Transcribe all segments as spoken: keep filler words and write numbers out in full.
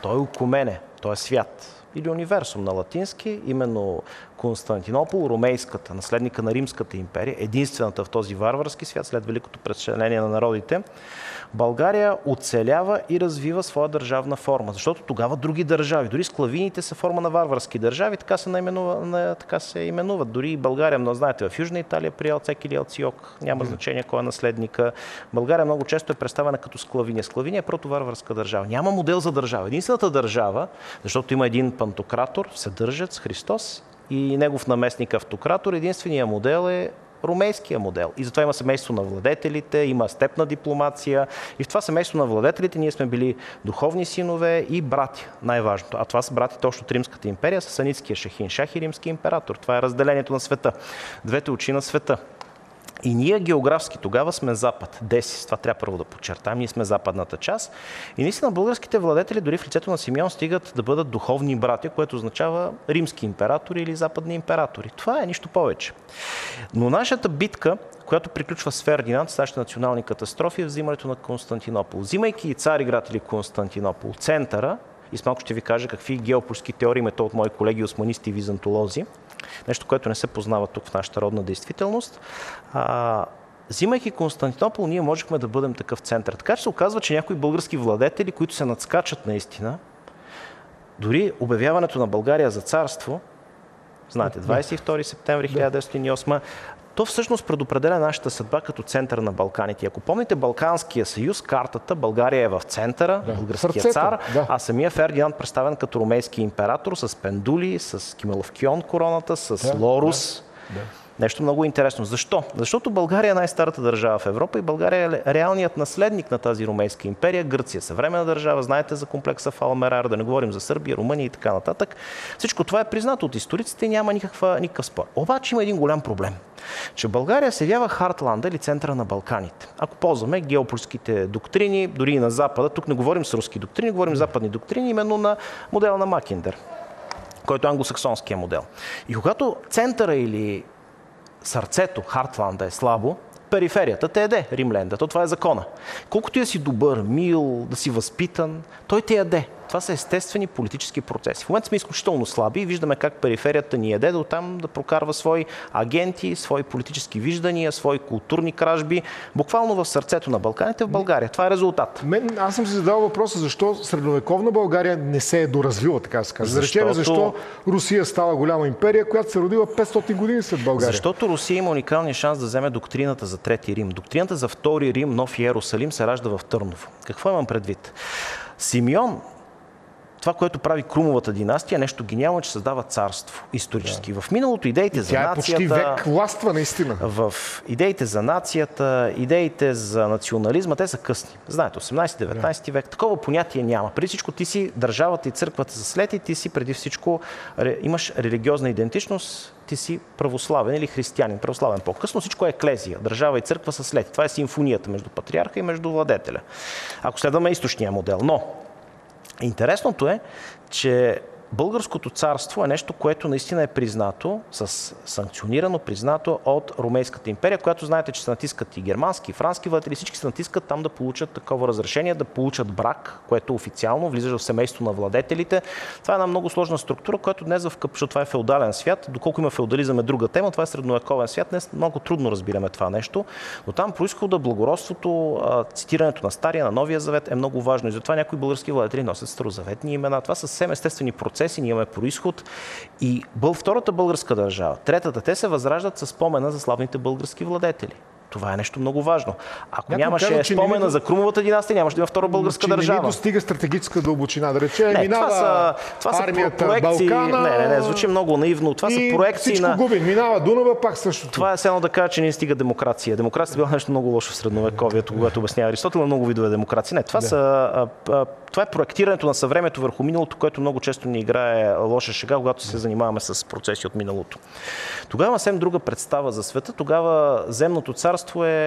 Той е окумене, той е свят. Или универсум на латински, именно Константинопол, ромейската, наследника на Римската империя, единствената в този варварски свят, след великото преселение на народите, България оцелява и развива своя държавна форма, защото тогава други държави, дори склавините са форма на варварски държави, така се, наименува, така се именуват. Дори и България, но знаете, в Южна Италия при Алцек или Алциок, няма значение кой е наследника. България много често е представена като склавиния. Склавиния е протоварварска държава. Няма модел за държава. Единствената държава, защото има един пантократор, Вседържец, Христос и негов наместник автократор, единственият модел е ромейския модел. И затова има семейство на владетелите, има степна дипломация. И в това семейство на владетелите ние сме били духовни синове и брати, най-важното. А това са братите още от Римската империя, с Санитския шахин, шах и римски император. Това е разделението на света. Двете очи на света. И ние географски тогава сме Запад. Десис, това трябва първо да подчертаем, ние сме западната част. И наистина българските владетели, дори в лицето на Симеон, стигат да бъдат духовни братя, което означава римски императори или западни императори. Това е нищо повече. Но нашата битка, която приключва с Фердинанд, с нашите национални катастрофи, е взимането на Константинопол. Взимайки и Цариград или Константинопол, центъра, и с малко ще ви кажа какви геополитически теории има то от мои колеги османисти и византолози, нещо, което не се познава тук в нашата родна действителност. А, взимайки Константинопол, ние можехме да бъдем такъв център. Така че се оказва, че някои български владетели, които се надскачат наистина, дори обявяването на България за царство, знаете, двадесет и втори септември хиляда деветстотин и осма, то всъщност предопределя нашата съдба като център на Балканите. Ако помните Балканския съюз, картата, България е в центъра, да, българския сърцето, цар, да. А самия Фердинанд представен като ромейски император с пендули, с кимеловкион короната, с да, лорус. Да, да. Нещо много интересно. Защо? Защото България е най-старата държава в Европа и България е реалният наследник на тази ромейска империя. Гърция, съвременна държава, знаете за комплекса Фалмерар, да не говорим за Сърбия, Румъния и така нататък. Всичко това е признато от историците и няма никаква, никакъв спор. Обаче има един голям проблем, че България се явява Хартланда или центъра на Балканите. Ако ползваме геополитическите доктрини, дори и на Запада, тук не говорим с руски доктрини, говорим западни доктрини, именно на модела на Макиндер, който е англосаксонския модел. И когато центъра или сърцето, Хартланда е слабо, периферията те яде, Римленда. То това е закона. Колкото и да си добър, мил, да си възпитан, той те яде. Това са естествени политически процеси. В момента сме изключително слаби и виждаме как периферията ни яде, да оттам да прокарва свои агенти, свои политически виждания, свои културни кражби, буквално в сърцето на Балканите в България. Това е резултат. Мен, аз съм си задал въпроса, защо средновековна България не се е доразвила, така да се каже. Защото... Да защо Русия стала голяма империя, която се родила петстотин години след България. Защото Русия има уникалния шанс да вземе доктрината за Трети Рим. Доктрината за Втори Рим, Нов Йерусалим се ражда в Търново. Какво имам предвид? Симеон, това, което прави Крумовата династия, е нещо гениално, че създава царство исторически. Да. В миналото идеите и за нацията... Тя е почти век властва, наистина. В идеите за нацията, идеите за национализма, те са късни. Знаете, осемнадесети-деветнадесети век, такова понятие няма. Преди всичко ти си, държавата и църквата са след и ти си преди всичко имаш религиозна идентичност, ти си православен или християнин, православен по-късно. Всичко е еклезия. Държава и църква са след. Това е симфонията между патриарха и между владетеля. Ако следваме източния модел. Но интересното е, че българското царство е нещо, което наистина е признато, с санкционирано, признато от Ромейската империя, която знаете, че се натискат и германски, и франски владетели, всички се натискат там да получат такова разрешение, да получат брак, което официално влиза в семейство на владетелите. Това е една много сложна структура, която днес в къп, защото това е феодален свят, доколко има феодализъм е друга тема, това е средновековен свят, днес много трудно разбираме това нещо, но там произхода, благородството, цитирането на Стария, на Новия завет е много важно и затова някои български владетели носят старозаветни имена. Това са съвсем естествени процеси. Ние имаме произход и бъл втората българска държава. Третата, те се възраждат с спомена за славните български владетели. Това е нещо много важно. Ако Някой нямаше казва, спомена ми... за Крумовата династия, нямаше да има втора българска че държава. Не ни достига стратегическа дълбочина, да рече. Не, минава това са, това са армията проекции. Балкана. Не, не, не, звучи много наивно. Това са проекции всичко на... губи. Минава Дунава, пак същото. Това е все едно да кажа, че не стига демокрация. Демокрацията била нещо много лошо в средновековието, когато обяснява Аристотел, много видове демокрация. Не, това да. са... А, а, това е проектирането на съвремето върху миналото, което много често ни играе лоша шега, когато се занимаваме с процеси от миналото. Тогава има съвсем друга представа за света. Тогава земното царство е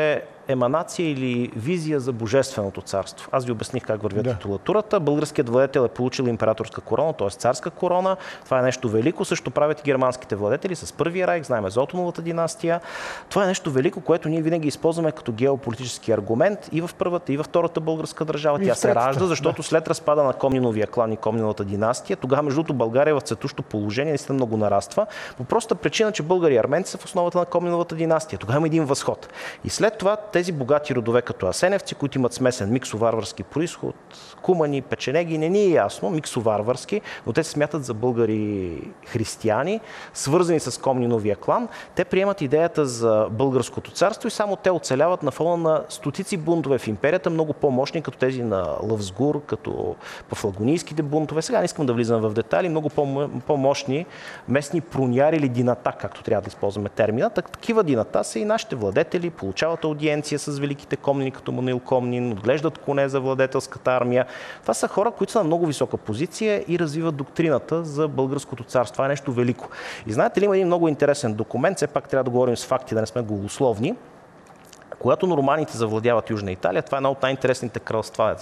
еманация или визия за божественото царство. Аз ви обясних как върви да. титулатурата. Българският владетел е получил императорска корона, т.е. царска корона. Това е нещо велико. Също правят и германските владетели с Първия райх, знаем за Отоновата династия. Това е нещо велико, което ние винаги използваме като геополитически аргумент и в първата, и във втората българска държава. И Тя се ражда, защото да. след разпада на Комниновия клан и Комниновата династия, тогава между другото България е в цветущо положение, наистина много нараства, по простата причина, че българи и арменци са в основата на Комниновата династия. Тогава има един възход. И след това тези богати родове като асеневци, които имат смесен миксоварварски произход, кумани, печенеги, не ни е ясно, миксоварварски, но те се смятат за българи християни, свързани с Комниновия клан. Те приемат идеята за българското царство и само те оцеляват на фона на стотици бунтове в империята, много по-мощни, като тези на Лъвсгур, като пафлагонийските бунтове. Сега не искам да влизам в детайли, много по-мощни местни проняри или дината, както трябва да използваме термина. Такива дината са и нашите владетели, получават аудиенция с великите комнини, като Мануил Комнин, отглеждат коне за владетелската армия. Това са хора, които са на много висока позиция и развиват доктрината за българското царство. Това е нещо велико. И знаете ли, има един много интересен документ, все пак трябва да говорим с факти, да не сме голословни. Когато норманите завладяват Южна Италия, това е едно от най-интересните кралства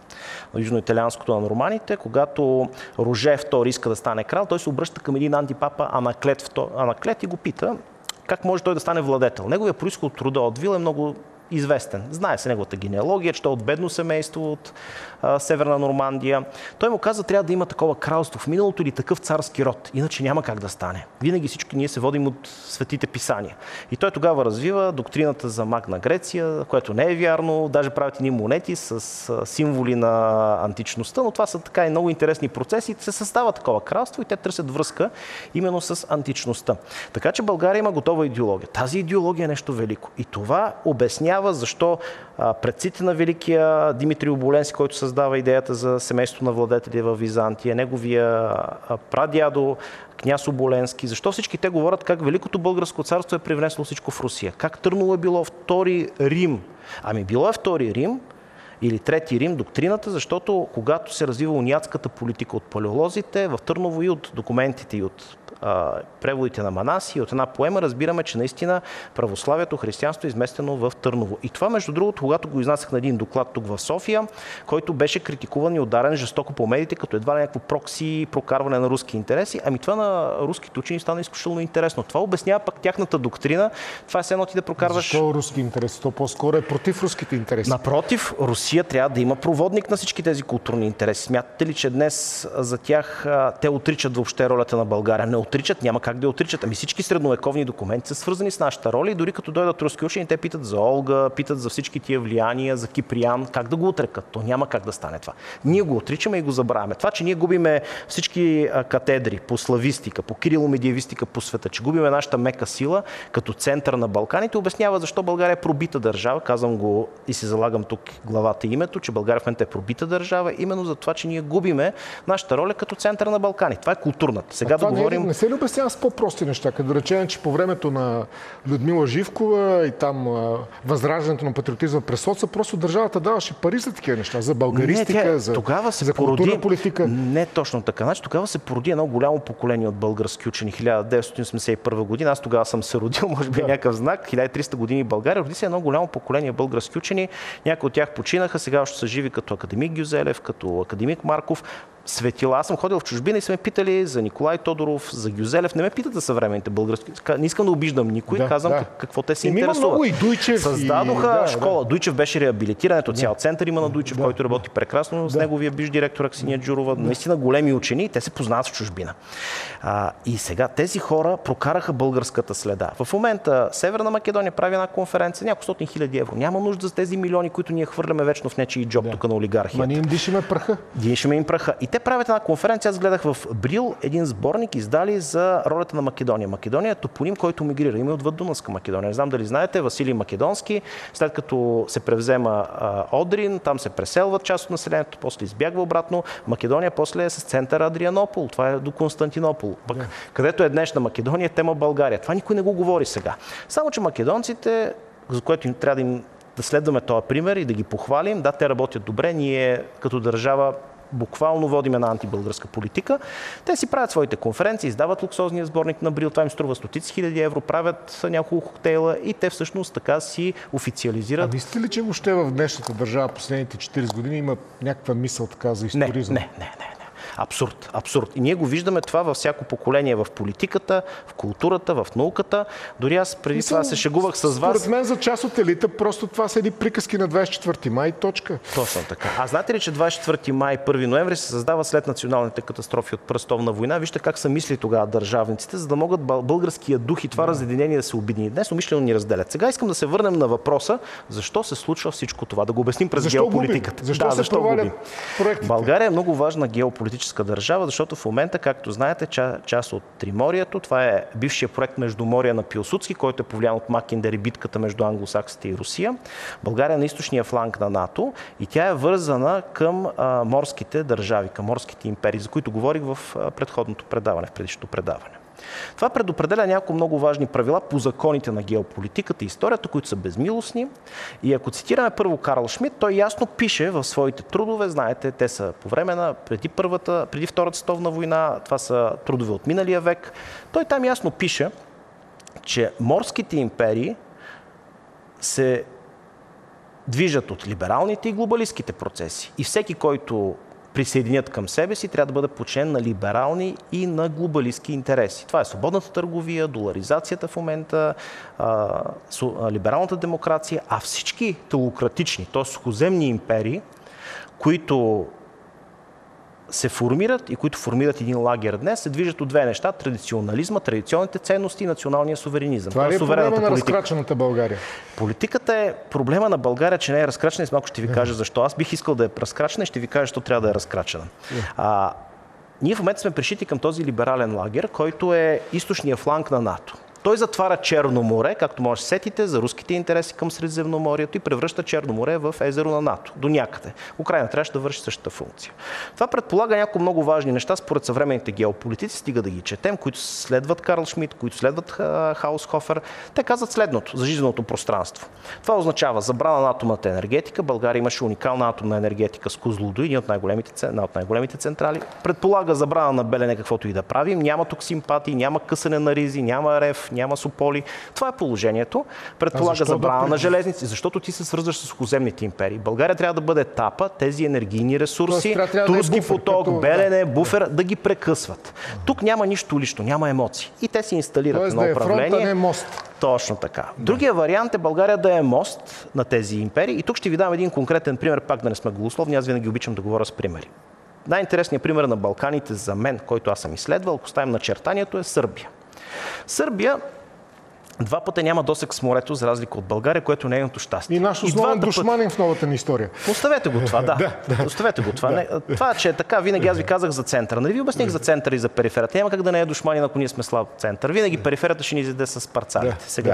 на южноиталианското на норманите, когато Роже втори иска да стане крал, той се обръща към един антипапа Анаклет, Анаклет и го пита как може той да стане владетел. Неговия произход от рода от Вил е много известен. Знае се неговата генеалогия, че той е от бедно семейство от а, Северна Нормандия. Той му каза, трябва да има такова кралство в миналото или такъв царски род, иначе няма как да стане. Винаги всички ние се водим от светите писания. И той тогава развива доктрината за Магна Греция, което не е вярно, даже правят едни монети с а, символи на античността, но това са така и много интересни процеси. Се създава такова кралство и те търсят връзка именно с античността. Така че България има готова идеология. Тази идеология е нещо велико. И това обяснява защо предците на великия Димитри Оболенски, който създава идеята за семейство на владетели в Византия, неговия прадядо княз Оболенски, защо всички те говорят как Великото българско царство е привнесло всичко в Русия, как Търново е било втори Рим. Ами било е втори Рим или трети Рим, доктрината, защото когато се развива униатската политика от палеолозите, в Търново и от документите и от а, преводите на Манаси и от една поема разбираме, че наистина православието, християнство е изместено в Търново. И това, между другото, когато го изнасях на един доклад тук в София, който беше критикуван и ударен жестоко по медиите, като едва някакво прокси, прокарване на руски интереси, ами това на руските учени стана изключително интересно. Това обяснява пък тяхната доктрина. Това е все едно ти да прокарваш... Защо руски интереси? То по-скоро е против руските интереси. Напротив, Русия трябва да има проводник на всички тези културни интереси. Смятате ли, че днес за тях те отричат въобще ролята на България? Не отричат, няма как да я отричат. Ами всички средновековни документи са свързани с нашата роля и дори като дойдат руски учени, те питат за Олга, питат за всички тия влияния, за Киприян, как да го отрекат? То няма как да стане това. Ние го отричаме и го забравяме. Това, че ние губиме всички катедри по славистика, по кириломедиевистика по света, че губиме нашата мека сила като център на Балканите, обяснява защо България е пробита държава. Казвам го и си залагам тук главата и името, че България в момента е пробита държава, именно за това, че ние губиме нашата роля като център на Балкани. Това е културната. Сега да говорим... Не, не се ли обяснява с по-прости неща? Като да речем, че по времето на Людмила Живкова и там възраждането на патриотизма през соца, просто държавата даваше пари за такива неща, за българистика, не, тя... за, тогава се за културна породи... политика. Не точно така. Значи, тогава се породи едно голямо поколение от български учени. хиляда деветстотин осемдесет и първа година, аз тогава съм се родил, може би да. Някакъв знак, хиляда и триста години в България, роди се едно голямо поколение български учени. Някои от тях починаха, сега още са живи като академик Гюзелев, като академик Марков. Светила. Аз съм ходил в чужбина и са ме питали за Николай Тодоров, за Гюзелев. Не ме питат за съвременните български. Не искам да обиждам никой. Да, казвам да. какво те се и интересуват. И Дуйчев, създадоха и... да, школа. Да. Дуйчев беше реабилитиран. Ето цял център има на Дуйчев, да. който работи прекрасно. С да. неговия биш директор Аксиния Джурова. Да. Наистина големи учени. Те се познават в чужбина. А, и сега тези хора прокараха българската следа. В момента Северна Македония прави една конференция, няколко стотин хиляди евро. Няма нужда за тези милиони, които ние хвърляме вечно в нечии джоб да. Тук на олигархията. Ма ние им дишаме праха. Дишаме им праха. И те правят една конференция. Аз гледах в Брил един сборник, издали за ролята на Македония. Македония е топоним, който мигрира. Има отвъд Дунавска Македония. Не знам дали знаете, Василий Македонски, след като се превзема а, Одрин, там се преселват част от населението, после избягва обратно. Македония после е с център Адрианопол. Това е до Константинопол. Пък, yeah. където е днешна Македония, тема България. Това никой не го говори сега. Само, че македонците, за което трябва да им да следваме този пример и да ги похвалим. Да, те работят добре. Ние като държава буквално водим една антибългарска политика. Те си правят своите конференции, издават луксозния сборник на Брил, това им струва стотици хиляди евро, правят няколко коктейла и те всъщност така си официализират. А мислите ли, че въобще в днешната държава последните четирийсет години има някаква мисъл така за историзъм? Не, не, не, не. Абсурд, абсурд. И ние го виждаме това във всяко поколение, в политиката, в културата, в науката. Дори аз преди Мисъл, това се шегувах с вас. Според мен за част от елита просто това са едни приказки на двадесет и четвърти май, точка. Точно така. А знаете ли, че двадесет и четвърти май, първи ноември се създава след националните катастрофи от Пръстовна война? Вижте как са мисли тогава държавниците, за да могат българския дух и това да. разединение да се обедини. Днес умишлено ни разделят. Сега искам да се върнем на въпроса, защо се случва всичко това, да го обясним през защо геополитиката. Защо да, се защо провалят проектите? България е много важна геополитическа държава, защото в момента, както знаете, част от Триморието, това е бившия проект Междуморие на Пилсудски, който е повлиян от Макиндер и битката между англосаксите и Русия. България е на източния фланг на НАТО и тя е вързана към а, морските държави, към морските империи, за които говорих в а, предходното предаване, в предишното предаване. Това предопределя няколко много важни правила по законите на геополитиката и историята, които са безмилостни. И ако цитираме първо Карл Шмидт, той ясно пише в своите трудове, знаете, те са по време на преди първата, преди Втората световна война, това са трудове от миналия век. Той там ясно пише, че морските империи се движат от либералните и глобалистските процеси. И всеки, който присъединят към себе си, трябва да бъде подчинен на либерални и на глобалистки интереси. Това е свободната търговия, доларизацията в момента, а, либералната демокрация, а всички теократични, т.е. сухоземни империи, които се формират и които формират един лагер днес, се движат от две неща: традиционализма, традиционните ценности и националния суверенизъм. Това е проблема на разкрачената България? Политиката е проблема на България, че не е разкрачена и с малко ще ви кажа защо. Аз бих искал да е разкрачена и ще ви кажа, защо трябва да е разкрачена. А, ние в момента сме пришити към този либерален лагер, който е източния фланг на НАТО. Той затваря Черно море, както може да се сетите, за руските интереси към Средиземноморието и превръща Черно море в езеро на НАТО. До някъде. Украйна трябваше да върши същата функция. Това предполага няколко много важни неща според съвременните геополитици, стига да ги четем, които следват Карл Шмидт, които следват Хаусхофер. Те казват следното за жизненото пространство. Това означава забрана на атомната енергетика. България имаше уникална атомна енергетика с Козлодуй, една от най-големите, една от най-големите централи. Предполага забрана на Белене каквото и да правим. Няма тук симпатии, няма късане на ризи, няма рев, няма Сополи. Това е положението. Предполага забрана да... на железници, защото ти се свързваш с сухоземните империи. България трябва да бъде етапа, тези енергийни ресурси, турски да поток, като... Белене, буфер, да ги прекъсват. Тук няма нищо лично, няма емоции. И те си инсталират едно да управление. Е фронт, а не мост. Точно така. Другия вариант е България да е мост на тези империи. И тук ще ви дам един конкретен пример, пак да не сме голословни, аз винаги обичам да говоря с примери. Най-интересният пример на Балканите за мен, който аз съм изследвал, ако ставим начертанието, е Сърбия. Сърбия два пъти няма досег с морето, за разлика от България, което е нейното щастие. И наш основен душманин път... в новата ни история. Оставете го това, да. да, да. Оставете го това. Да. Не, това, че е така, винаги аз ви казах за центъра. Нали ви обясних за центъра и за периферията. Няма как да не е душманин, ако ние сме слаб център. Винаги периферията ще ни изяде с парцалите. Да. Сега. Да.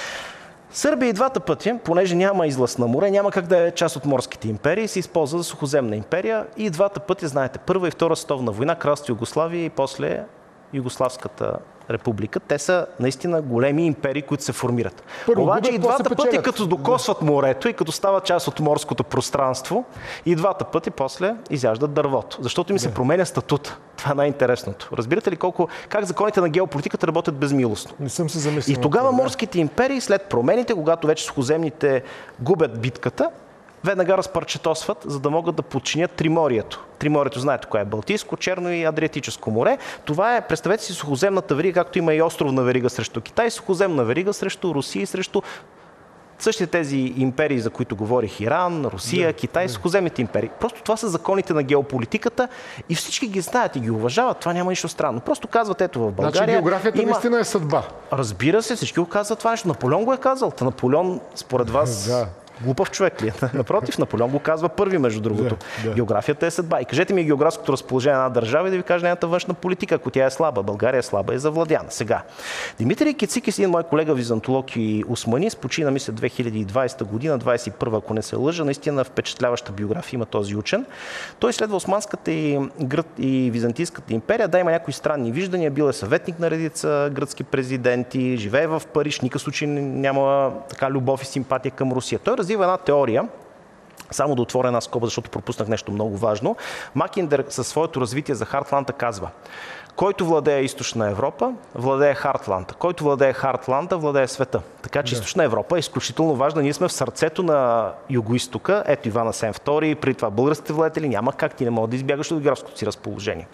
Сърбия и двата пъти, понеже няма излъз на море, няма как да е част от морските империи, се използва за сухоземна империя и двата пъти, знаете, Първа и Втора световна война, кралство Югославия и после Югославската република. Те са наистина големи империи, които се формират. Първо, обаче и двата пъти, като докосват морето и като стават част от морското пространство, и двата пъти после изяждат дървото. Защото им се променя статут. Това е най-интересното. Разбирате ли колко, как законите на геополитиката работят безмилостно? Не съм се замислил. И тогава морските империи, след промените, когато вече сухоземните губят битката, веднага разпарчетосват, за да могат да подчинят Триморието. Триморието, знаете кое е? Балтийско, Черно и Адриатическо море. Това е, представете си, сухоземната верига, както има и островна верига срещу Китай, сухоземна верига срещу Русия и срещу същите тези империи, за които говорих, Иран, Русия, да, Китай, да. Сухоземните империи. Просто това са законите на геополитиката и всички ги знаят и ги уважават. Това няма нищо странно. Просто казват, ето в България. Значи географията има... наистина е съдба. Разбира се, всички го казват това нещо. Наполеон го е казал. Та Наполеон, според вас... да. Глупав човек ли е? Напротив, Наполеон го казва първи, между другото. Да, да. Географията е съдба. И кажете ми географското разположение на една държава и да ви кажа нейната външна политика, ако тя е слаба. България е слаба и завладяна. Сега. Димитрий Кицикис, един мой колега византолог и османист, почина, мисля, две хиляди и двадесета година, двадесет и първа, ако не се лъжа. Наистина впечатляваща биография има този учен. Той следва османската и, гръд, и византийската империя. Да, има някои странни виждания. Бил е съветник на редица гръцки президенти, живее в Париж, никакъв случай няма така любов и симпатия към Русия. Той развива една теория Само да отворя една скоба, защото пропуснах нещо много важно. Макиндер със своето развитие за Хартланда казва: който владее Източна Европа, владее Хартланда. Който владее Хартланда, владее света. Така че да. Източна Европа е изключително важна. Ние сме в сърцето на Юго-Истока. Ето Иван Асен втори, при това българските владетели. Няма как, ти не мога да избягаш от географското си разположение.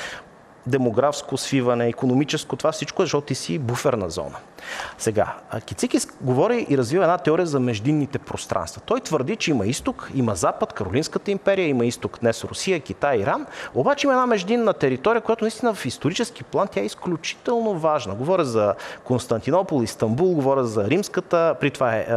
Демографско свиване, икономическо, това всичко, защото ти си буферна зона. Сега, Кицикис говори и развива една теория за междинните пространства. Той твърди, че има изток, има запад, Каролинската империя, има изток днес Русия, Китай, Иран, обаче има една междинна територия, която наистина в исторически план тя е изключително важна. Говоря за Константинопол, Истанбул, говоря за римската, при това е,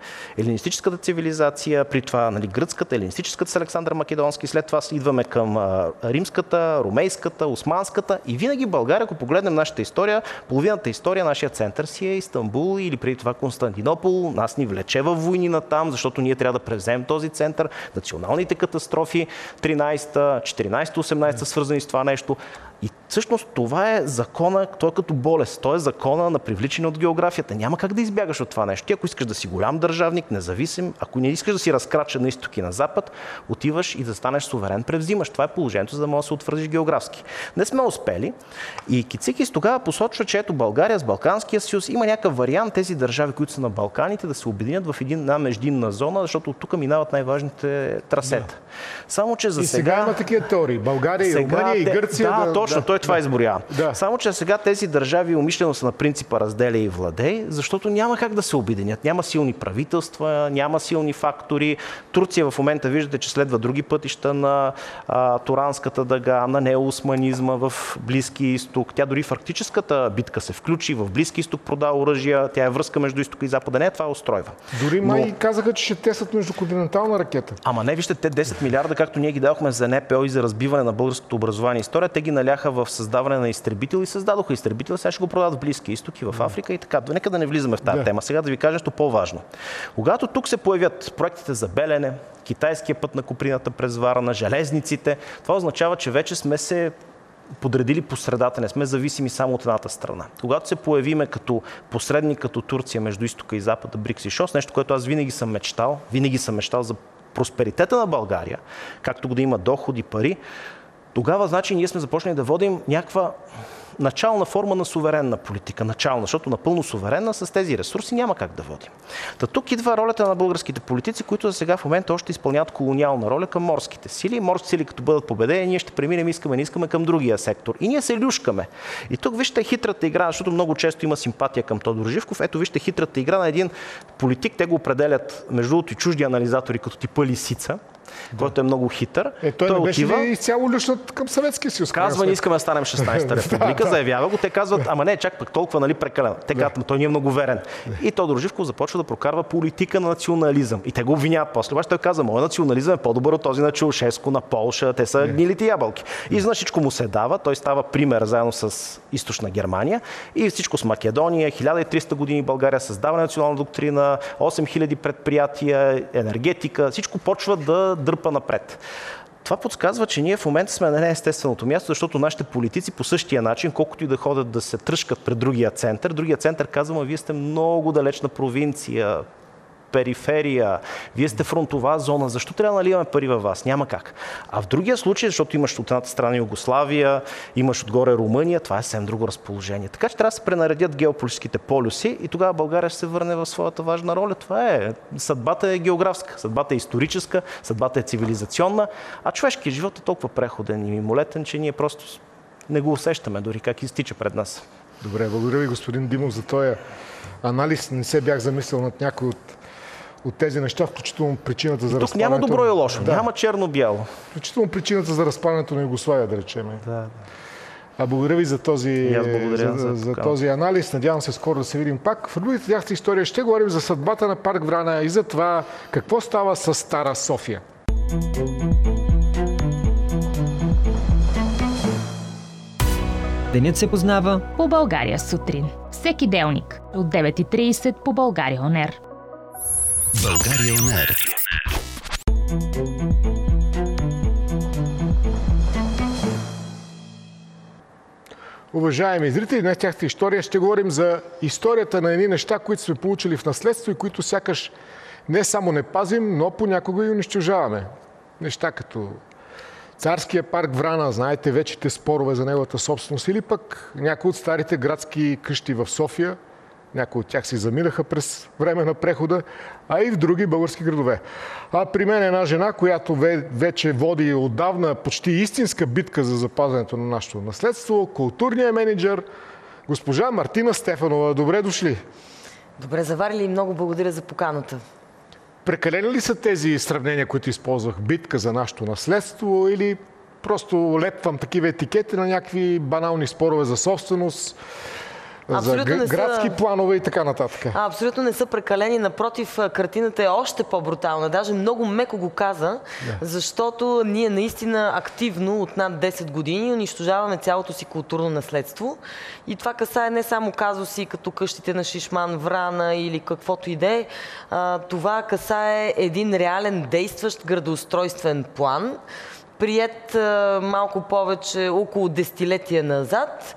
е елинистическата цивилизация, при това нали, гръцката, елинистическата с Александър Македонски, след това идваме към а, римската, ромейската, османската. И винаги България, ако погледнем нашата история, половината история, нашия център си е Истанбул или преди това Константинопол. Нас ни влече във войни на там, защото ние трябва да превземем този център. Националните катастрофи, тринайсета, четиринайсета, осемнайсета, свързани с това нещо. И всъщност това е закона, той е като болест. Той е закона на привличане от географията. Няма как да избягаш от това нещо. Ти ако искаш да си голям държавник, независим, ако не искаш да си разкрачен на изток и на запад, отиваш и да станеш суверен, превзимаш. Това е положението, за да можеш да се утвърдиш географски. Не сме успели. И Кицикис тогава посочва, че ето България с Балканския съюз има някакъв вариант тези държави, които са на Балканите, да се обединят в една междинна зона, защото от тук минават най-важните трасета. Да. Само че за и сега... сега има такива теории. България, сега, Румъния и Гърция. Да, да, точно, да, той това да. изборява. Да. Само че сега тези държави умишлено са на принципа разделя и владей, защото няма как да се обединят. Няма силни правителства, няма силни фактори. Турция в момента виждате, че следва други пътища на а, Туранската дъга, на неоосманизма в Близки изток. Тя дори в арктическата битка се включи, в Близки изток продава оръжия, тя е връзка между изтока и запада. Не, това е устройва. Дори Но... май казаха, че ще тестват междуконтинентална ракета. Ама не, вижте, те десет милиарда, както ние ги давахме за НПО и за разбиване на българското образование и история, те ги наляха в създаване на изтребители и създадоха изтребители, сега ще го продават в Близки изток и в Африка и така. Нека да не влизаме в тази да. тема. Сега да ви кажа нещо по-важно. Когато тук се появят проектите за Белене, китайския път на Куприната през Вара, на железниците, това означава, че вече сме се подредили по средата, не сме зависими само от едната страна. Когато се появиме като посредник, като Турция между изтока и запада, БРИКС и ШОС, нещо, което аз винаги съм мечтал, винаги съм мечтал за просперитета на България, както да има доходи, пари, тогава значи ние сме започнали да водим някаква начална форма на суверенна политика. Начална, защото напълно суверенна с тези ресурси няма как да водим. Та тук идва ролята на българските политици, които за сега в момента още изпълняват колониална роля към морските сили. Морските сили като бъдат победени, ние ще преминем, искаме, не искаме към другия сектор. И ние се люшкаме. И тук вижте хитрата игра, защото много често има симпатия към Тодор Живков. Ето вижте хитрата игра на един политик. Те го определят между другото и чужди анализатори като типа Лисица, да. който е много хитър. Е, той, той не беше отива, ли изцяло люшнат към Съветския съюз? Казва, не искаме да станем шестнайсета република, заявява го. Те казват, ама не, чак пък толкова, нали, прекалено. Те казват, той не е много верен. И Тодор Живков започва да прокарва политика на национализъм. И те го обвиняват после. Обаче той казва, моят национализъм е по-добър от този на Чаушеско, на Полша, те са гнилите ябълки. И значи всичко му се дава, той става пример заедно с Източна Германия и всичко с Македония, хиляда и триста години България, създава национална доктрина, осем хиляди предприятия, енергетика, всичко почва да дърпа напред. Това подсказва, че ние в момента сме на неестественото място, защото нашите политици по същия начин, колкото и да ходят да се тръшкат пред другия център, другия център казва, вие сте много далечна провинция, периферия, вие сте фронтова зона, защо трябва да наливаме пари във вас? Няма как. А в другия случай, защото имаш от едната страна Югославия, имаш отгоре Румъния, това е съвсем друго разположение. Така че трябва да се пренаредят геополитическите полюси и тогава България ще се върне в своята важна роля. Това е. Съдбата е географска, съдбата е историческа, съдбата е цивилизационна, а човешкият живот е толкова преходен и мимолетен, че ние просто не го усещаме дори как изтича пред нас. Добре, благодаря ви, господин Димов, за този анализ. Не се бях замислил над някой от от тези неща, включително причината за разпадането... Тук няма добро и лошо, да. Няма черно-бяло. Включително причината за разпадането на Югославия, да речем. Да. А благодаря ви за този, за, за, за този анализ. Надявам се скоро да се видим пак. В другите тяхта история ще говорим за съдбата на парк Врана и за това какво става с Стара София. Денят се познава по България сутрин. Всеки делник от девет и трийсет по България ОНЕР. България ОНЕР. Уважаеми зрители, днес тяхта история ще говорим за историята на едни неща, които сме получили в наследство и които сякаш не само не пазим, но понякога и унищожаваме. Неща като Царския парк Врана, знаете вечите спорове за неговата собственост, или пък някои от старите градски къщи в София, някои от тях си заминаха през време на прехода, а и в други български градове. А при мен е една жена, която вече води отдавна почти истинска битка за запазването на нашето наследство, културният менеджер, госпожа Мартина Стефанова. Добре дошли! Добре заварили и много благодаря за поканата. Прекалени ли са тези сравнения, които използвах? Битка за нашето наследство или просто лепвам такива етикети на някакви банални спорове за собственост, абсолютно за градски са... планове и така нататък? А, абсолютно не са прекалени. Напротив, картината е още по-брутална. Даже много меко го каза, да. Защото ние наистина активно от над десет години унищожаваме цялото си културно наследство. И това касае не само казуси като къщите на Шишман, Врана или каквото и да е. Това касае един реален действащ градоустройствен план, приет малко повече около десетилетия назад,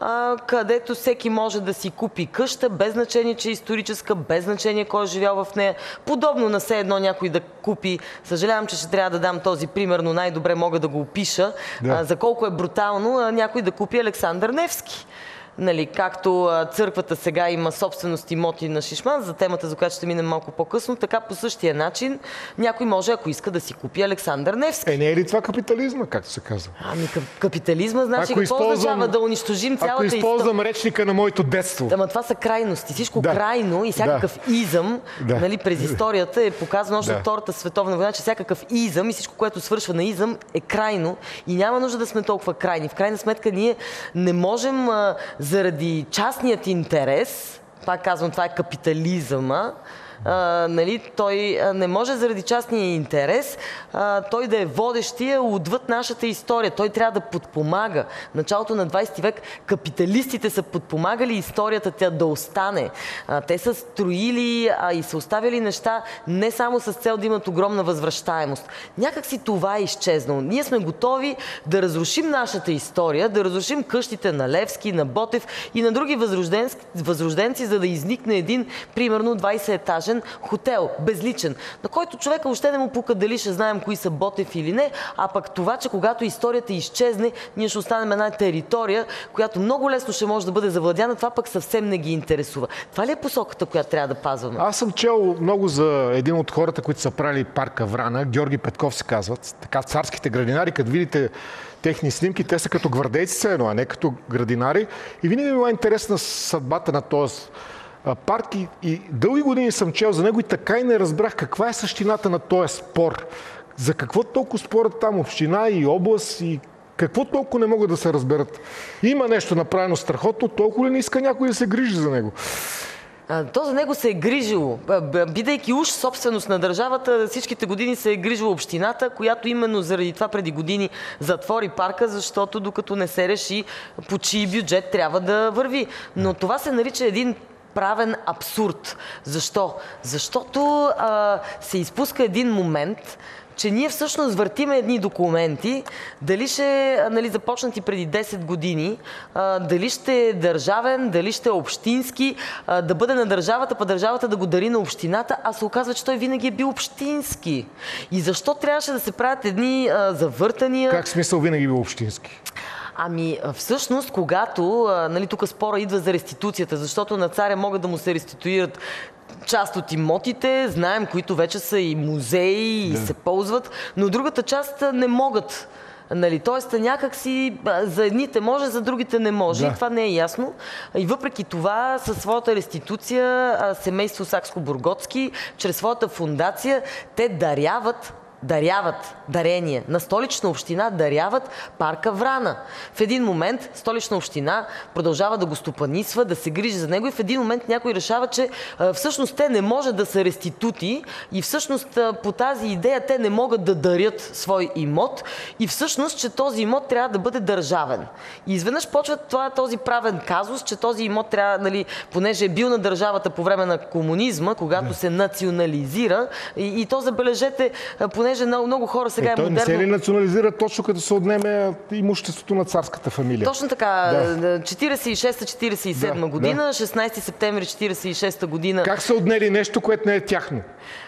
където всеки може да си купи къща, без значение, че е историческа, без значение кой е живял в нея. Подобно на все едно някой да купи, съжалявам, че ще трябва да дам този пример, но най-добре мога да го опиша, да. За колко е брутално някой да купи Александър Невски. Нали, както църквата сега има собственост имоти на Шишман, за темата, за която ще минем малко по-късно, така по същия начин някой може, ако иска, да си купи Александър Невски. Е, не е ли това капитализма, както се казва? Ами капитализма, значи ако какво означава да унищожим цялата история? Ако използвам истор... речника на моето детство. Ама това са крайности. Всичко да. крайно и всякакъв да. изъм, да. нали, през историята е показано още да. от Втората световна война, че всякакъв изъм и всичко, което свършва на изъм, е крайно и няма нужда да сме толкова крайни. В крайна сметка ние не можем а, заради частният интерес, пак казвам, това е капитализъма, а, нали, той не може заради частния интерес а, той да е водещия отвъд нашата история. Той трябва да подпомага. В началото на двайсети век капиталистите са подпомагали историята тя да остане. А, те са строили а, и са оставили неща не само с цел да имат огромна възвръщаемост. Някак си това е изчезнало. Ние сме готови да разрушим нашата история, да разрушим къщите на Левски, на Ботев и на други възрожденци, възрожденци, за да изникне един, примерно, двайсет-етажен хотел, безличен, на който човека още не му пука дали ще знаем кои са Ботев или не, а пък това, че когато историята изчезне, ние ще останем една територия, която много лесно ще може да бъде завладяна, това пък съвсем не ги интересува. Това ли е посоката, която трябва да пазваме? Аз съм чел много за един от хората, които са правили парка Врана, Георги Петков се казват, така царските градинари, като видите техни снимки, те са като гвардейци, а не като градинари. И винаги ми била интересна съдбата на този парк и, и дълги години съм чел за него и така и не разбрах каква е същината на този спор. За какво толкова спорят там община и област и какво толкова не могат да се разберат. Има нещо направено страхотно, толкова ли не иска някой да се грижи за него? То за него се е грижило. Бидейки уж собственост на държавата, всичките години се е грижила общината, която именно заради това преди години затвори парка, защото докато не се реши по чий бюджет трябва да върви. Но това се нарича един правен абсурд. Защо? Защото а, се изпуска един момент, че ние всъщност въртиме едни документи, дали ще, нали, започнати преди десет години, а, дали ще е държавен, дали ще е общински, а, да бъде на държавата, па държавата да го дари на общината, а се оказва, че той винаги е бил общински. И защо трябваше да се правят едни а, завъртания? Как смисъл винаги бил общински? Ами всъщност, когато, нали, тук спора идва за реституцията, защото на царя могат да му се реституират част от имотите, знаем, които вече са и музеи и да. се ползват, но другата част не могат. Нали, тоест някак си за едните може, за другите не може. Да. И това не е ясно. И въпреки това, със своята реституция, семейство Сакско-Бурготски, чрез своята фундация, те даряват даряват, дарение на Столична община, даряват парка Врана. В един момент Столична община продължава да го стопанисва, да се грижи за него и в един момент някой решава, че а, всъщност те не може да са реститути и всъщност а, по тази идея те не могат да дарят свой имот и всъщност, че този имот трябва да бъде държавен. И изведнъж почва това, този правен казус, че този имот трябва, нали, понеже е бил на държавата по време на комунизма, когато се национализира и, и то забележете, понеже Много, много хора сега е, той е модерно. Не се ли национализира точно като се отнеме имуществото на царската фамилия? Точно така. Да. четирийсет и шеста четирийсет и седма да, година, да. шестнайсети септември четирийсет и шеста година. Как са отнели нещо, което не е тяхно?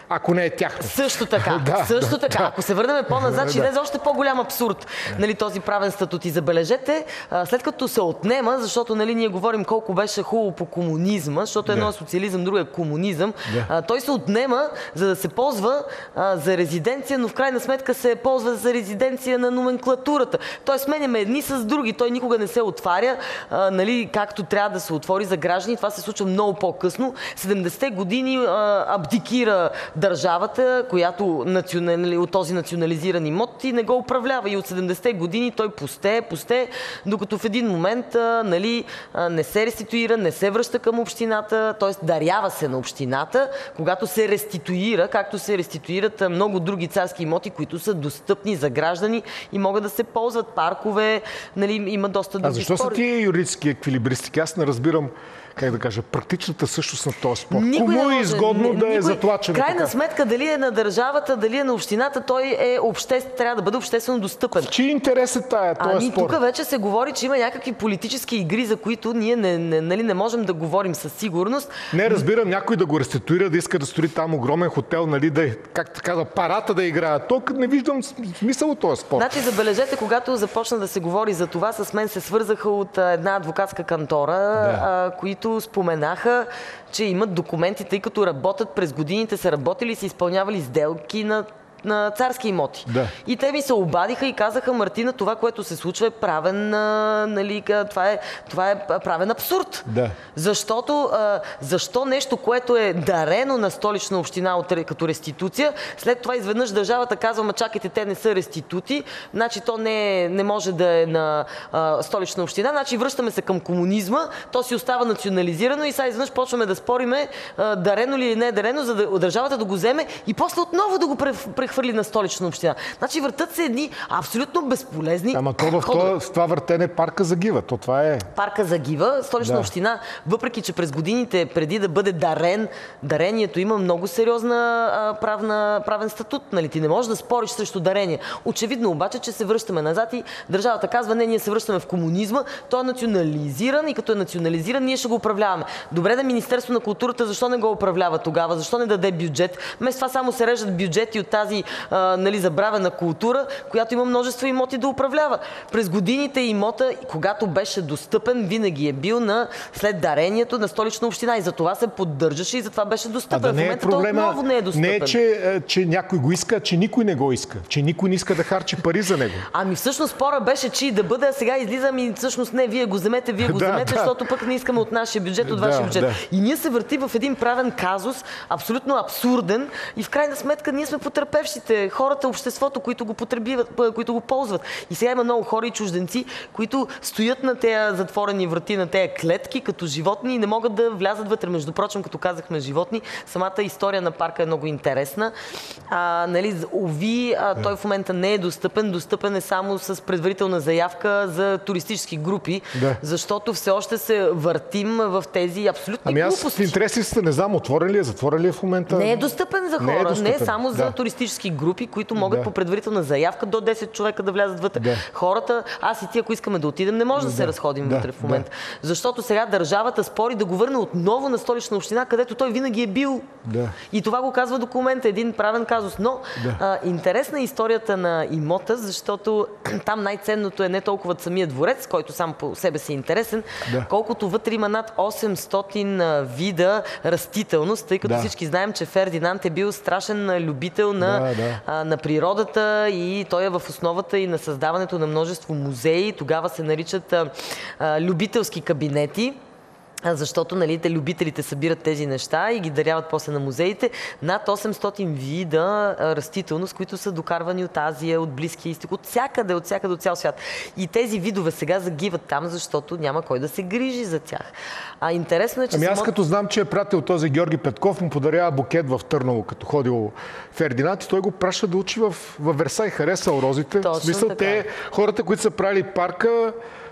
ако не е тяхно. Също така, да, също да, така. Да. Ако се върнем по-назад, ще Да. излезе още по-голям абсурд, нали, този правен статут. И забележете, а, след като се отнема, защото, нали, ние говорим колко беше хубаво по комунизма, защото едно е социализъм, друго е комунизъм, Да. а, той се отнема, за да се ползва а, за резиденция, но в крайна сметка се ползва за резиденция на номенклатурата. Той сменяме едни с други, той никога не се отваря, а, нали, както трябва да се отвори за граждани. Това се случва много по-късно. седемдесетте години а, абдикира държавата, която национали, от този национализиран имот и не го управлява. И от седемдесетте години той пусте, пусте, докато в един момент а, нали, а, не се реституира, не се връща към общината, т.е. дарява се на общината, когато се реституира, както се реституират много други царски имоти, които са достъпни за граждани и могат да се ползват, паркове, нали, има доста други А защо спори. са тия юридически еквилибристики? Аз не разбирам, как да кажа, практичната същност на този спор. Никой Кому не е може, изгодно ни- да е никой- затлачен? Крайна така? сметка, дали е на държавата, дали е на общината, той е обществ, трябва да бъде обществено достъпен. Чи интерес е тая, този Ами спор? тук вече се говори, че има някакви политически игри, за които ние не, не, нали, не можем да говорим със сигурност. Не разбирам някой да го реституира, да иска да строи там огромен хотел, нали, да, е, как така, да парата да играят. Тук не виждам смисъл от този спор. Значи, забележете, когато започна да се говори за това, с мен се свързаха от а, една адвокатска кантора, Да. а, които споменаха, че имат документи, тъй като работят през годините, са работили и са изпълнявали сделки на на царски имоти. Да. И те ми се обадиха и казаха: Мартина, това, което се случва, е правен, а, нали, това, е, това е правен абсурд. Да. Защото а, защо нещо, което е дарено на Столична община от, като реституция, след това изведнъж държавата казва: ма чакайте, те не са реститути, значи то не, не може да е на а, Столична община, значи връщаме се към комунизма, то си остава национализирано и сега изведнъж почваме да спориме а, дарено ли или не е дарено, за да държавата да го вземе и после отново да го прехвърли на Столична община. Значи въртат се едни абсолютно безполезни. Ама то в това, в това въртене парка загива. То това е... Парка загива. Столична Да. община, въпреки че през годините, преди да бъде дарен, дарението има много сериозна а, правна, правен статут. Нали? Ти не можеш да спориш срещу дарение. Очевидно обаче, че се връщаме назад и държавата казва: не, ние се връщаме в комунизма, той е национализиран и като е национализиран, ние ще го управляваме. Добре, да Министерство на културата защо не го управлява тогава? Защо не даде бюджет? Вместо това само се режат бюджети от тази а, нали, забравена култура, която има множество имоти да управлява. През годините имота, когато беше достъпен, винаги е бил на след дарението на Столична община и за това се поддържаше и за това беше достъпен. А да В не е момента проблема, той отново не е достъпен. не е, че, че някой го иска, а че никой не го иска. Че никой не иска да харчи пари за него. Ами всъщност спора беше, че да бъде, а сега излизам и всъщност не, вие го вземете, вие го Да, вземете, да. защото пък не искаме от нашия бюджет, от Да, вашия бюджет. да. И ние се върти в един правен казус, абсолютно абсурден и в крайна сметка ние сме потърпевшите, хората, обществото, които го потребиват, които го ползват. И сега има много хора и чужденци, които стоят на тези затворени врати, на тези клетки като животни и не могат да влязат вътре. Между прочим, като казахме животни, самата история на парка е много интересна. А, нали, уви, а, той в момента не е достъпен. Достъпен е само с предварителна заявка за туристически групи, Да. защото все още се въртим в тези абсолютни Ами аз в глупости. интересите не знам, отворен ли е, затворен ли е в момента? Не е достъпен за Не е хора, не е, достъпен, само да. за туристически групи, които могат Да. по предварителна заявка до десет човека да влязат вътре. Да. Хората, аз и ти, ако искаме да отидем, не може да, се разходим да, вътре в момента. Защото сега държавата спори да го върне отново на Столична община, където той винаги е бил. Да. И това го казва документа, един правен казус. Но Да. а, интересна е историята на имота, защото там най-ценното е не толкова самия дворец, който сам по себе си е интересен, Да. колкото вътре има над осемстотин вида растителност, тъй като Да. всички знаем, че Фердинанд е бил страшен любител на, Да, да. а, на природата и той е в основата и на създаването на множество музеи. Тогава се наричат а, а, любителски кабинети. А, защото, нали, те любителите събират тези неща и ги даряват после на музеите. Над осемстотин вида а, растителност, които са докарвани от Азия, от Близкия изток, от всякъде, от всякъде, от цял свят. И тези видове сега загиват там, защото няма кой да се грижи за тях. А интересно е, че Ами аз само... като знам, че е пратил този Георги Петков, му подарява букет в Търново, като ходил Фердинанд и той го праща да учи в, в Версай. Харесал розите. Точно в смисъл, така. те, хората, които са правили парка,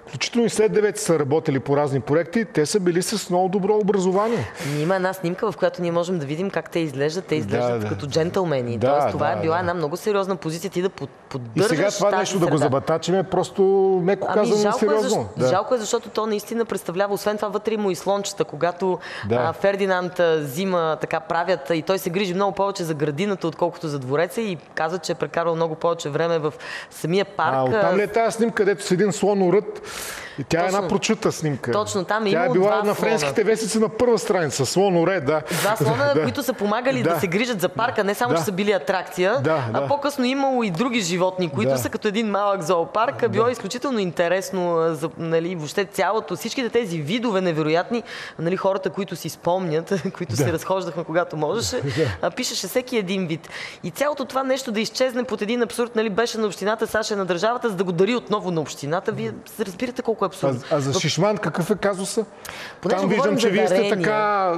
включително и след девети са работили по разни проекти, те са били с много добро образование. Има една снимка, в която ние можем да видим как те изглеждат. Те изглеждат да, като да. джентълмени. Да, Тоест, това да, е била да. една много сериозна позиция ти да поддържаш. И сега това тази нещо да го среда. забатачим е просто меко Ами, казано жалко, е, сериозно. защо, Да. жалко е, защото то наистина представлява, освен това вътре има и слончета, когато Да. а, Фердинанд а, взима, така правят и той се грижи много повече за градината, отколкото за двореца и казва, че е прекарал много повече време в самия парк. А, оттам ли е тази снимка, където с един слонорът и тя Точно. е една прочута снимка. Точно, там е Тя е имало била два на слона. френските вестници на първа страница. Слоноред, да. Два слона, Да. които са помагали да. Да. да се грижат за парка, не само, Да. че са били атракция, Да, а да. по-късно имало и други животни, които Да. са като един малък зоопарк. Било е изключително интересно, а, за, нали, въобще цялото, всичките тези видове невероятни, нали, хората, които си спомнят, които Да. се разхождахме когато можеше, а, пишеше всеки един вид. И цялото това нещо да изчезне под един абсурд, нали, беше на общината, Саша е на държавата, за да го дари отново на общината. Вие разбирате колко е абсурдно. А, а за Шишман какъв е казуса? Понеже Там виждам, говорим че за вие сте дарения. така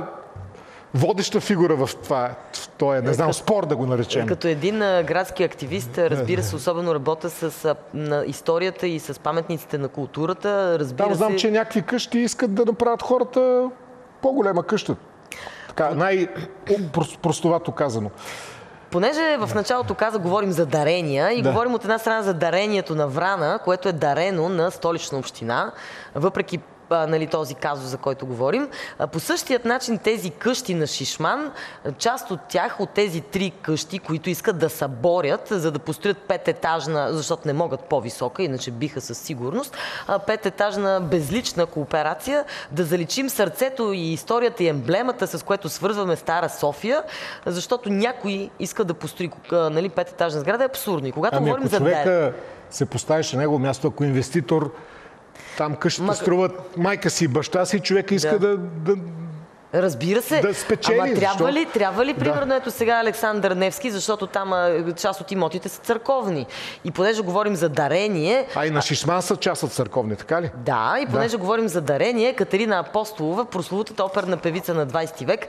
водеща фигура в това. В този, не знам, спор да го наречем. Като един а, градски активист, разбира се, особено работя с а, на историята и с паметниците на културата. Разбира Там знам, се, че някакви къщи искат да направят хората по-голема къща. Така, най-простовато казано. понеже в началото каза, говорим за дарения и Да. говорим от една страна за дарението на Врана, което е дарено на Столична община, въпреки а, нали, този казус, за който говорим. А, по същият начин тези къщи на Шишман, част от тях, от тези три къщи, които искат да съборят, за да построят пететажна, защото не могат по-висока, иначе биха със сигурност, а, пететажна безлична кооперация, да заличим сърцето и историята и емблемата, с което свързваме Стара София, защото някой иска да построи а, нали, пететажна сграда, е абсурдно. И когато Ами говорим ако за човека се поставиш на негово място, ако инвеститор там къщата Ма- струват майка си и баща си, човека иска Да. да, да, Разбира се. Да спечели, Ама трябва защо? ли, трябва ли, Да. примерно, ето сега Александър Невски, защото там а, част от имотите са църковни. И понеже говорим за дарение, А и на Шишман са част от църковни, така ли? да, и понеже говорим за дарение, Катерина Апостолова, прословутата оперна певица на двайсети век,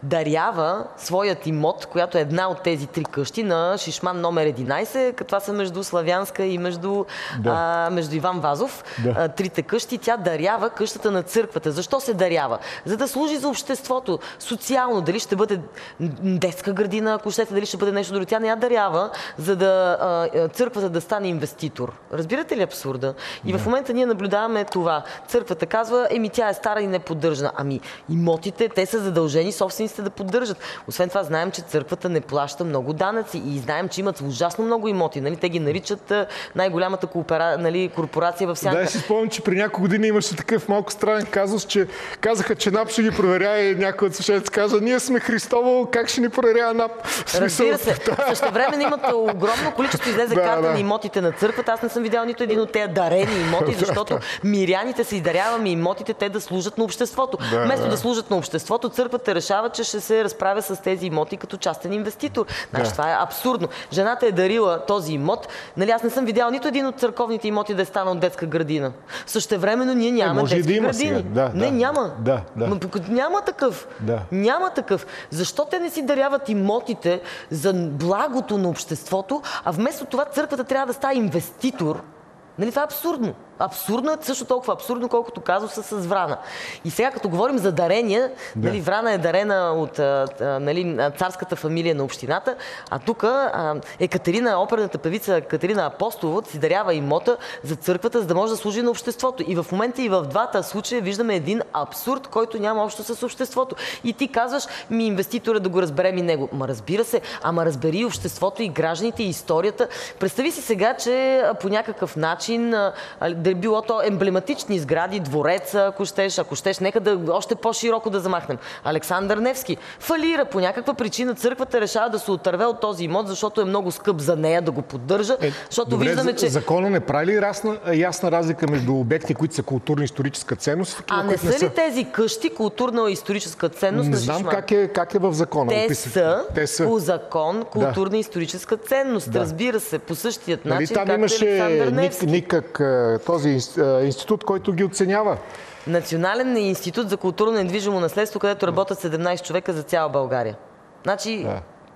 дарява своят имот, която е една от тези три къщи, на Шишман номер единайсет, като това са между Славянска и между, Да. а, между Иван Вазов. Да. А, трите къщи, тя дарява къщата на църквата. Защо се дарява? За да служи за обществото, социално, дали ще бъде детска градина, ако щете, дали ще бъде нещо друго. Тя не я дарява, за да а, църквата да стане инвеститор. Разбирате ли абсурда? И в момента ние наблюдаваме това. Църквата казва, еми тя е стара и не поддържана. Ами имотите, те са задължени собствениците да поддържат. Освен това, знаем, че църквата не плаща много данъци и знаем, че имат ужасно много имоти. Нали? Те ги наричат а, най-голямата коопера... нали, корпорация в Сянка. Да, си спомням, че при няколко години имаше такъв малко странен казус, че казаха, че НАП ще ги проверява и някой от свещениците каза, ние сме Христово, как ще ни проверява НАП? В смисъл, Разбира се. Също време имат огромно количество излезе Да, карта да. на имотите на църквата. Аз не съм видял нито един от тези дарени имоти, защото миряните се издаряваме имотите, те да служат на обществото. Да, Вместо да. да служат на обществото, църквата решава, че ще се разправя с тези имоти като частен инвеститор. Значи Да. това е абсурдно. Жената е дарила този имот. Нали, аз не съм видял нито един от църковните имоти да е станал детска градина. Същевременно ние нямаме може и детски да има градини. сега. Да, не, да. няма. Да, да. Ма, няма такъв. Да. Няма такъв. Защо те не си даряват имотите за благото на обществото, а вместо това църквата трябва да става инвеститор? Нали, това е абсурдно. Абсурдно е също толкова абсурдно, колкото казуса с Врана. И сега, като говорим за дарения, Да. нали, Врана е дарена от а, а, нали, царската фамилия на общината, а тук Екатерина, оперната певица Катерина Апостолова си дарява имота за църквата, за да може да служи на обществото. И в момента и в двата случая виждаме един абсурд, който няма общо с обществото. И ти казваш, ми инвеститора да го разберем и него. Ма разбира се, ама разбери и обществото, и гражданите, и историята. Представи си сега, че а, по някакъв начин а, да е било то емблематични сгради, двореца, ако щеш, ако щеш, нека да още по-широко да замахнем. Александър Невски фалира по някаква причина, църквата решава да се отърве от този имот, защото е много скъп за нея да го поддържа, Е, защото добре, виждаме, че... закона не прави ли ясна, ясна разлика между обекти, които са културно-историческа ценност и такива, А не които са ли тези къщи културно-историческа ценност Не на знам Шишман? как е, как е в закона. Те описано. са, Те са. по закон културно-историческа ценност. Да. Разбира се, по същият Нали, начин, там както имаше Александър ник, Невски. никак а, този инс- а, институт, който ги оценява. Национален институт за културно недвижимо наследство, където работят седемнайсет човека за цяла България. Значи, Да.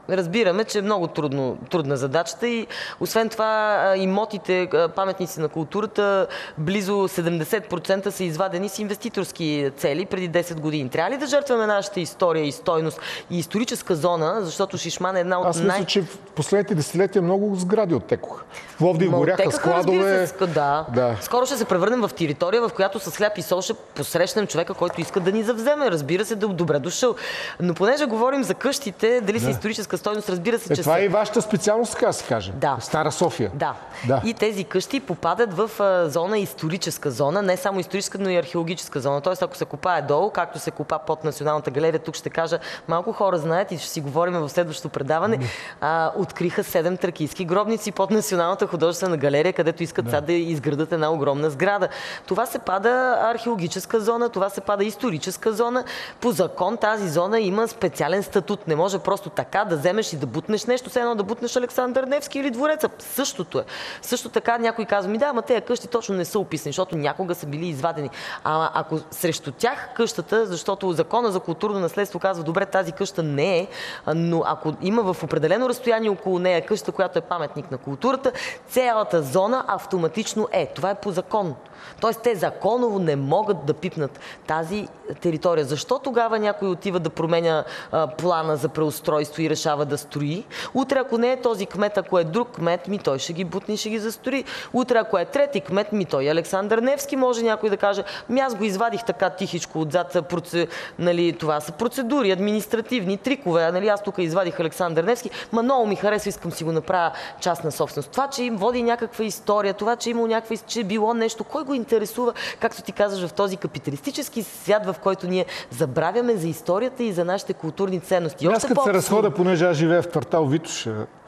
разбираме, че е много трудно, трудна задачата и освен това имотите, паметници на културата, близо седемдесет процента са извадени с инвеститорски цели преди десет години. Трябва ли да жертваме нашата история и стойност и историческа зона, защото Шишман е една от най... Аз мисля, че в последните десетилетия много сгради оттекоха. В Пловдив горяха складове. Се, да. да. Скоро ще се превърнем в територия, в която с хляб и сол ще посрещнем човека, който иска да ни завземе. Разбира се, да добре дошъл. Но понеже говорим за къщите, дали да. са историческа стойност, разбира се, е, че това са... е и вашата специалност, така се каже. Да. Стара София. Да. да. И тези къщи попадат в а, зона историческа зона, не само историческа, но и археологическа зона. Тоест, ако се копае долу, както се копа под Националната галерия, тук ще кажа, малко хора знаят и ще си говорим в следващото предаване, а, откриха седем тракийски гробници под Националната художествена галерия, където искат да. сега да изградат една огромна сграда. Това се пада археологическа зона, това се пада историческа зона. По закон тази зона има специален статут. Не може просто така да вземеш и да бутнеш нещо, все едно да бутнеш Александър Невски или двореца. Същото е. Също така някой казва ми, да, ама тези къщи точно не са описани, защото някога са били извадени. А ако срещу тях къщата, защото закона за културно наследство казва, добре, тази къща не е, но ако има в определено разстояние около нея къща, която е паметник на културата, цялата зона автоматично е. Това е по закон. Тоест те законово не могат да пипнат тази територия. Защо тогава някой отива да променя а, плана за преустройство и решава да строи? Утре, ако не е този кмет, ако е друг кмет, ми той ще ги бутни, ще ги застрои. Утре, ако е трети кмет, ми той Александър Невски, може някой да каже, ми аз го извадих така тихичко отзад, проце... нали, това са процедури, административни трикове, нали, аз тук извадих Александър Невски, ма много ми харесва, искам си го направя частна собственост. Това, че им води някаква история, това, че има някаква, че е било нещо, кой го интересува, както ти казваш, в този капиталистически свят, в който ние забравяме за историята и за нашите културни ценности. Аз като се разходя, понеже аз живея в квартал Витош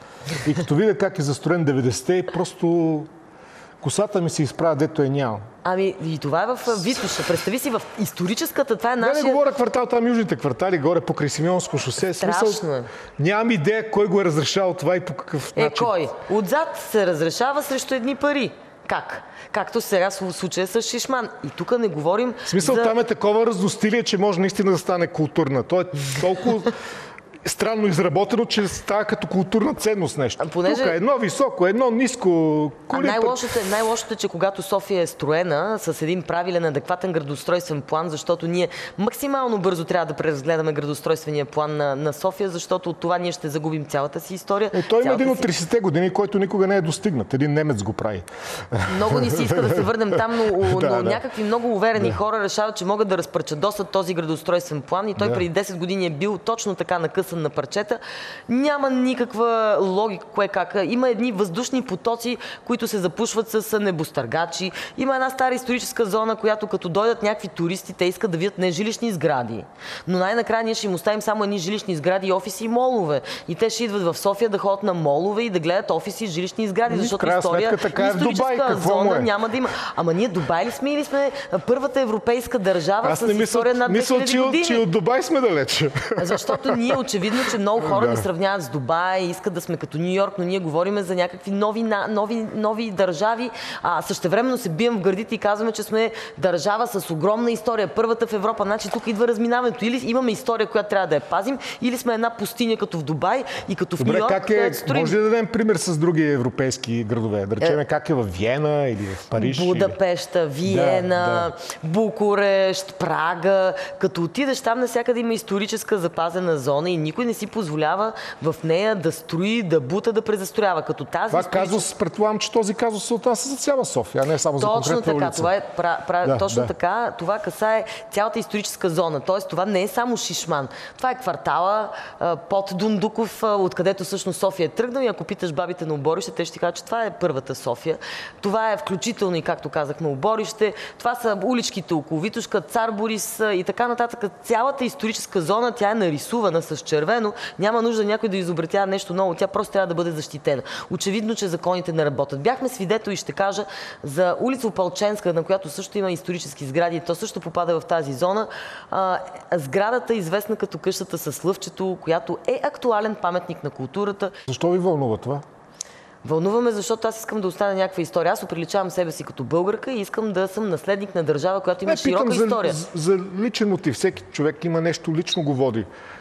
и като видя как е застроен деветдесетте, просто косата ми се изправя, дето е няма. Ами и това е в Витоша. Представи си, в историческата, това е нашия... Не, не говоря квартал, там южните квартали, горе покрай Симеонско шосе. Страшно е. Нямам идея кой го е разрешавал това и по какъв е, начин. Е, кой? Отзад се разрешава срещу едни пари. Как? Както сега в случая с Шишман. И тук не говорим... В смисъл, за... там е такова разностилие, че може наистина да стане културна. То е толкова странно изработено, че става като културна ценност нещо. Понеже... Тук е едно високо, едно ниско. Коли... Най-лошото, е, най-лошото е, че когато София е строена с един правилен, адекватен градоустройствен план, защото ние максимално бързо трябва да преразгледаме градоустройствения план на, на София, защото от това ние ще загубим цялата си история. Е, той има един от си... тридесетте години, който никога не е достигнат. Един немец го прави. Много ни си иска да се върнем там, но, да, но да. някакви много уверени да. хора решават, че могат да разпарчадосат този градоустройствен план и той да. преди десет години е бил точно така накъсан на парчета. Няма никаква логика, кое как. Има едни въздушни потоци, които се запушват с небостъргачи. Има една стара историческа зона, която като дойдат някакви туристи, те искат да видят не жилищни сгради. Но най-накрая ние ще им оставим само едни жилищни сгради, офиси и молове. И те ще идват в София да ходят на молове и да гледат офиси и жилищни сгради, защото история така е в Дубай, зона е? няма да има. Ама ние Дубай ли сме или сме първата европейска държава Аз с не история мисля, над две хиляди мисля, години? че, че от Дубай сме далече. Защото ние очевидно, че много хора да. ни сравняват с Дубай, искат да сме като Ню Йорк, но ние говорим за някакви нови, нови, нови държави. А същевременно се бием в гърдите и казваме, че сме държава с огромна история. Първата в Европа. Значи тук идва разминаването. Или имаме история, която трябва да я пазим, или сме една пустиня като в Дубай и като в Ню Йорк. Как е, може ли да дадем пример с други европейски градове? Да речем е, как е в Виена или в Париж? Будапеща, или... Виена, да, да. Букурещ, Прага. Като отидеш там, навсякъде има историческа запазена зона и никой не си позволява в нея да строи, да бута, да презастроява. Като тази това историческа... казус, предполагам, че този казус се отнася за цяла София, а не само точно за конкретна така, улица. това е, пра, пра, да, точно да. така, това касае цялата историческа зона. Тоест това не е само Шишман. Това е квартала а, под Дундуков, а, откъдето всъщност София е тръгнал и ако питаш бабите на Оборище, те ще ти кажат, че това е първата София. Това е включително и, както казахме, Оборище. Това са уличките около Витошка, Цар Борис и така нататък. Цялата историческа зона, тя е нарисувана с червено. Няма нужда някой да изобретява нещо ново. Тя просто трябва да бъде защитена. Очевидно, че законите не работят. Бяхме свидетели, ще кажа, за улица Опалченска, на която също има исторически сгради. То също попада в тази зона. А, сградата е известна като къщата с лъвчето, която е актуален паметник на културата. Защо ви вълнува това? Вълнуваме, защото аз искам да остана някаква история. Аз оприличавам себе си като българка и искам да съм наследник на държава, която има Не, широка за, история. За, за личен мотив. Всеки човек има нещо лично го води.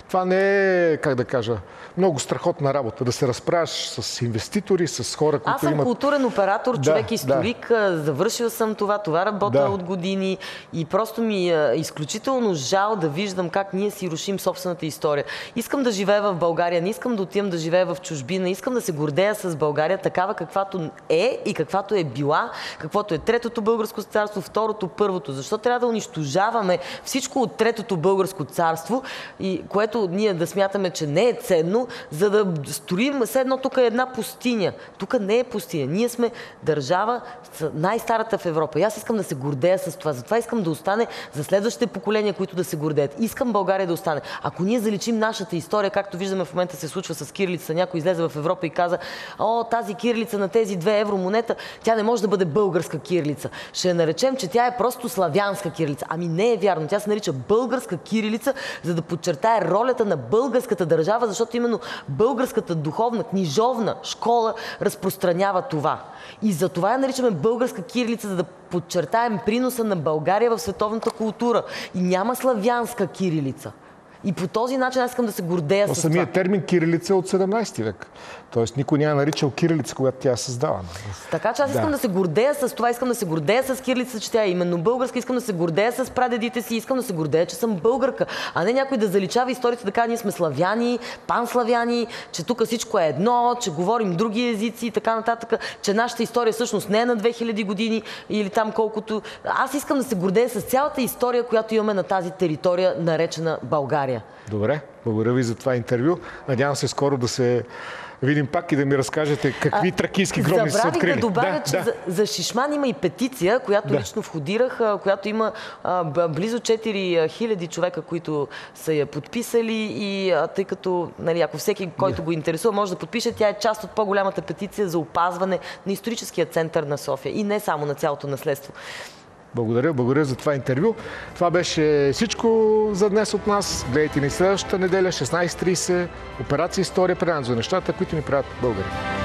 Това не е, как да кажа, много страхотна работа. Да се разправяш с инвеститори, с хора, които имат... Аз съм имат... културен оператор, човек да, историк, да. Завършил съм това, това работя да. От години и просто ми е изключително жал да виждам как ние си рушим собствената история. Искам да живея в България, не искам да отивам да живея в чужбина, искам да се гордея с България такава каквато е и каквато е била, каквото е Третото българско царство, Второто, Първото. Защо трябва да унищожаваме всичко от Третото българско царство, и което ние да смятаме, че не е ценно, за да строим все едно тук е една пустиня. Тук не е пустиня. Ние сме държава най-старата в Европа. И аз искам да се гордея с това. Затова искам да остане за следващите поколения, които да се гордеят. Искам България да остане. Ако ние заличим нашата история, както виждаме в момента се случва с кирилица, някой излезе в Европа и каза: о, тази кирилица на тези две евро монета, тя не може да бъде българска кирилица. Ще я наречем, че тя е просто славянска кирилица. Ами не е вярно. Тя се нарича българска кирилица, за да подчертае ролята на българската държава, защото именно българската духовна, книжовна школа разпространява това. И за това я наричаме българска кирилица, за да подчертаем приноса на България в световната култура. И няма славянска кирилица. И по този начин аз искам да се гордея Но с самият това. термин кирилица е от седемнайсети век. Тоест никой няма наричал кирилица, когато тя е създавана. Така че аз искам да. да се гордея с това, искам да се гордея с кирилица, че тя е именно българска, искам да се гордея с прадедите си, искам да се гордея, че съм българка, а не някой да заличава историята, да кажа: ние сме славяни, панславяни, че тук всичко е едно, че говорим други езици и така нататък, че нашата история всъщност не е на две хиляди години или там колкото. Аз искам да се гордея с цялата история, която имаме на тази територия, наречена България. Добре, благодаря ви за това интервю. Надявам се скоро да се видим пак и да ми разкажете какви а, тракийски гробници са открили. Забравих да добавя, да, че да. За, за Шишман има и петиция, която да. лично входирах, която има а, близо четири хиляди човека, които са я подписали, и а, тъй като, нали, ако всеки, който да. го интересува, може да подпише, тя е част от по-голямата петиция за опазване на историческия център на София и не само на цялото наследство. Благодаря, благодаря за това интервю. Това беше всичко за днес от нас. Гледайте ни следващата неделя, шестнайсет и трийсет. Операция История, предаването за нещата, които ни правят българи.